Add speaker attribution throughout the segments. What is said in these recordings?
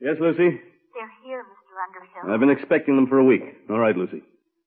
Speaker 1: Yes, Lucy?
Speaker 2: They're here, Mr. Underhill.
Speaker 1: I've been expecting them for a week. All right, Lucy.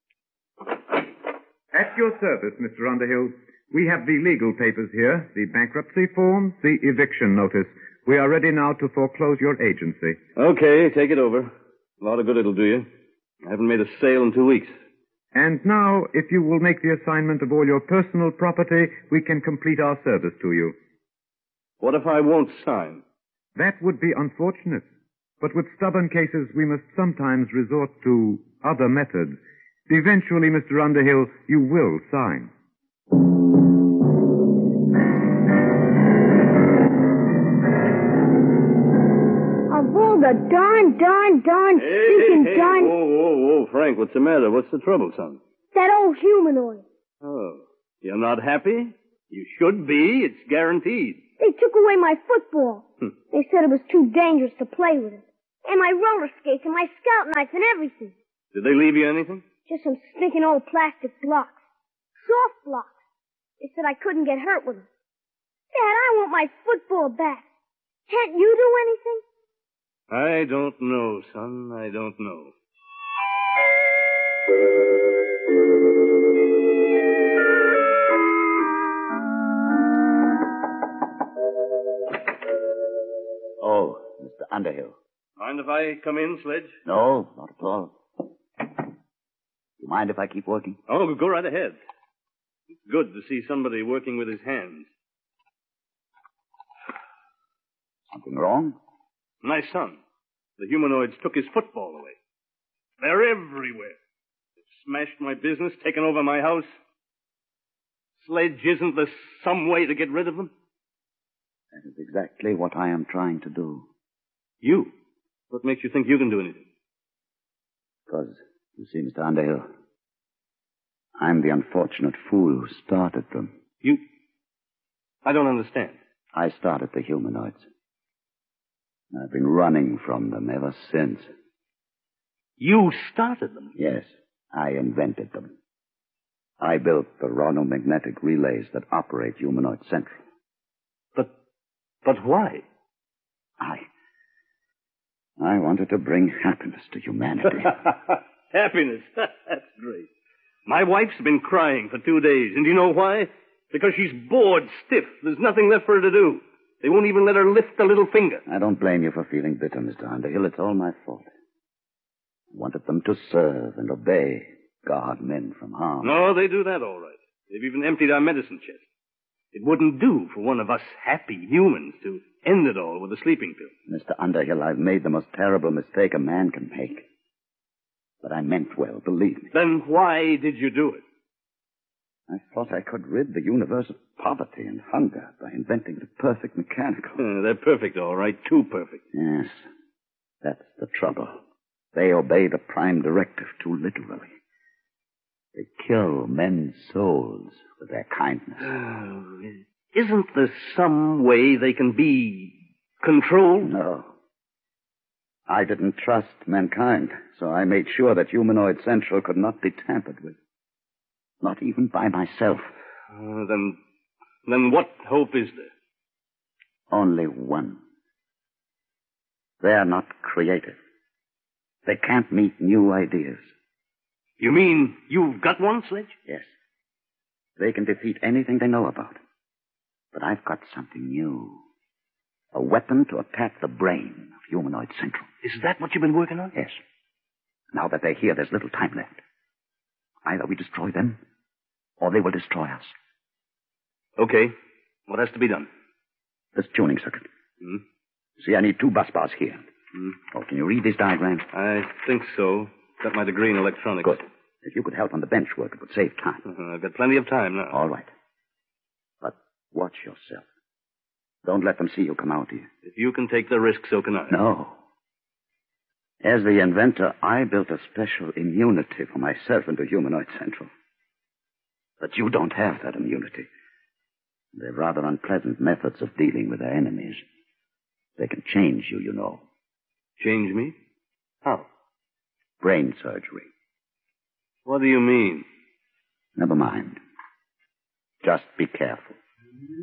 Speaker 3: At your service, Mr. Underhill. We have the legal papers here, the bankruptcy form, the eviction notice. We are ready now to foreclose your agency.
Speaker 1: Okay, take it over. A lot of good it'll do you. I haven't made a sale in 2 weeks.
Speaker 3: And now, if you will make the assignment of all your personal property, we can complete our service to you.
Speaker 1: What if I won't sign?
Speaker 3: That would be unfortunate. But with stubborn cases, we must sometimes resort to other methods. Eventually, Mr. Underhill, you will sign.
Speaker 4: Of all the darn stinking darn...
Speaker 1: Whoa, Frank, what's the matter? What's the trouble, son?
Speaker 4: That old humanoid.
Speaker 1: Oh, you're not happy? You should be. It's guaranteed.
Speaker 4: They took away my football. They said it was too dangerous to play with it. And my roller skates and my scout knife and everything.
Speaker 1: Did they leave you anything?
Speaker 4: Just some stinking old plastic blocks. Soft blocks. They said I couldn't get hurt with them. Dad, I want my football back. Can't you do anything?
Speaker 1: I don't know, son. I don't know.
Speaker 5: Oh, Mr. Underhill.
Speaker 1: Mind if I come in, Sledge?
Speaker 5: No, not at all. You mind if I keep working?
Speaker 1: Oh, go right ahead. It's good to see somebody working with his hands.
Speaker 5: Something wrong?
Speaker 1: My son. The humanoids took his football away. They're everywhere. They've smashed my business, taken over my house. Sledge, isn't there some way to get rid of them?
Speaker 5: That is exactly what I am trying to do.
Speaker 1: You? What makes you think you can do anything?
Speaker 5: Because, you see, Mr. Underhill, I'm the unfortunate fool who started them.
Speaker 1: You? I don't understand.
Speaker 5: I started the humanoids. I've been running from them ever since.
Speaker 1: You started them?
Speaker 5: Yes, I invented them. I built the ronomagnetic relays that operate Humanoid Central.
Speaker 1: But why?
Speaker 5: I wanted to bring happiness to humanity.
Speaker 1: Happiness? That's great. My wife's been crying for 2 days, and do you know why? Because she's bored stiff. There's nothing left for her to do. They won't even let her lift a little finger.
Speaker 5: I don't blame you for feeling bitter, Mr. Underhill. It's all my fault. I wanted them to serve and obey, guard men from harm.
Speaker 1: No, they do that all right. They've even emptied our medicine chest. It wouldn't do for one of us happy humans to end it all with a sleeping pill.
Speaker 5: Mr. Underhill, I've made the most terrible mistake a man can make. But I meant well, believe me.
Speaker 1: Then why did you do it?
Speaker 5: I thought I could rid the universe of poverty and hunger by inventing the perfect mechanical.
Speaker 1: They're perfect, all right. Too perfect.
Speaker 5: Yes, that's the trouble. They obey the prime directive too literally. They kill men's souls with their kindness.
Speaker 1: Isn't there some way they can be controlled?
Speaker 5: No. I didn't trust mankind, so I made sure that Humanoid Central could not be tampered with. Not even by myself.
Speaker 1: Then what hope is there?
Speaker 5: Only one. They're not creative. They can't meet new ideas.
Speaker 1: You mean you've got one, Sledge?
Speaker 5: Yes. They can defeat anything they know about. But I've got something new. A weapon to attack the brain of Humanoid Central.
Speaker 1: Is that what you've been working on?
Speaker 5: Yes. Now that they're here, there's little time left. Either we destroy them, or they will destroy us.
Speaker 1: Okay. What has to be done?
Speaker 5: This tuning circuit. See, I need 2 bus bars here. Oh, can you read these diagrams?
Speaker 1: I think so. Got my degree in electronics.
Speaker 5: Good. If you could help on the bench work, it would save time.
Speaker 1: I've got plenty of time now.
Speaker 5: All right. But watch yourself. Don't let them see you come out here.
Speaker 1: If you can take the risk, so can I.
Speaker 5: No. As the inventor, I built a special immunity for myself into Humanoid Central. But you don't have that immunity. They're rather unpleasant methods of dealing with their enemies. They can change you, you know.
Speaker 1: Change me? How?
Speaker 5: Brain surgery.
Speaker 1: What do you mean?
Speaker 5: Never mind. Just be careful.